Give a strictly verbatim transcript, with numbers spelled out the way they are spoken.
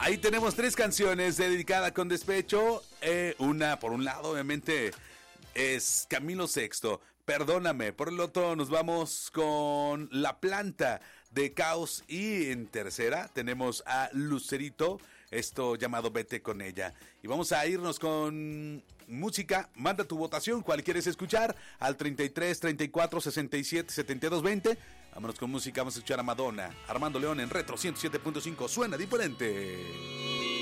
Ahí tenemos tres canciones dedicadas con despecho. Eh, una, por un lado, obviamente, es Camilo Sexto, Perdóname. Por el otro nos vamos con La Planta de Caos. Y en tercera tenemos a Lucerito, esto llamado Vete con ella. Y vamos a irnos con música. Manda tu votación, ¿cuál quieres escuchar? Al treinta y tres, treinta y cuatro, sesenta y siete, setenta y dos, veinte. Vámonos con música, vamos a escuchar a Madonna, Armando León en Retro ciento siete punto cinco. Suena diferente.